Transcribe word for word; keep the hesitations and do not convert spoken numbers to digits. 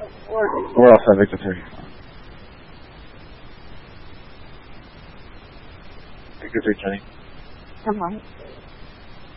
Where else at Victor three? Victor three, Jenny. I'm on.